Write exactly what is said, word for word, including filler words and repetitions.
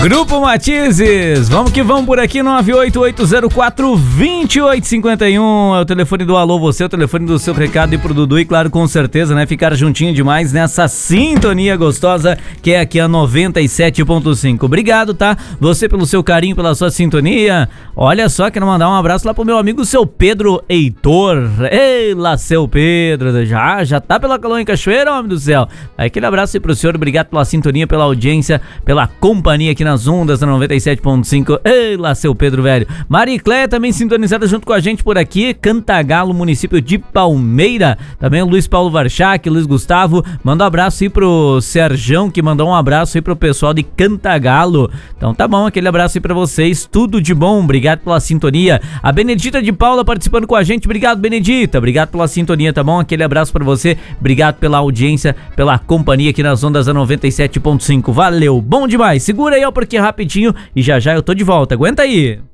Grupo Matizes, vamos que vamos por aqui, nove oito oito zero quatro, dois oito cinco um, é o telefone do Alô Você, é o telefone do seu recado e pro Dudu, e claro, com certeza, né, ficar juntinho demais nessa sintonia gostosa que é aqui a noventa e sete ponto cinco. Obrigado, tá? Você pelo seu carinho, pela sua sintonia. Olha só, quero mandar um abraço lá pro meu amigo seu Pedro Heitor. Ei, lá seu Pedro, já, já tá pela Colônia Cachoeira, homem do céu. Aquele abraço aí pro senhor, obrigado pela sintonia, pela audiência, pela companhia aqui nas ondas da noventa e sete ponto cinco. Ei, lá seu Pedro, velho. Maria Cléia também sintonizada junto com a gente por aqui, Cantagalo, município de Palmeira. Também o Luiz Paulo Varchac, Luiz Gustavo, manda um abraço aí pro Serjão, que mandou um abraço aí pro pessoal de Cantagalo. Então tá bom, aquele abraço aí pra vocês, tudo de bom, obrigado pela sintonia. A Benedita de Paula participando com a gente, obrigado Benedita, obrigado pela sintonia, tá bom? Aquele abraço pra você, obrigado pela audiência, pela companhia aqui nas ondas da noventa e sete ponto cinco, valeu, bom demais, segura aí ó, porque é rapidinho e já já eu tô de volta, aguenta aí.